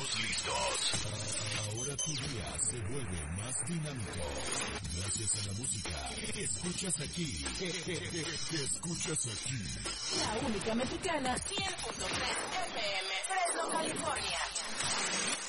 Todos listos. Ahora tu día se vuelve más dinámico. Gracias a la música que escuchas aquí. Que escuchas aquí. La única mexicana 100.3 FM, Fresno, California.